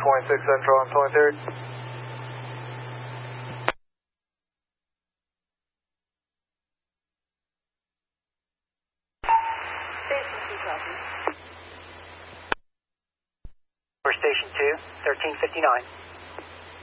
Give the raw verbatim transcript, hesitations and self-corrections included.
twenty-six Central on twenty-third. Station two, copy. For Station two, thirteen fifty-nine.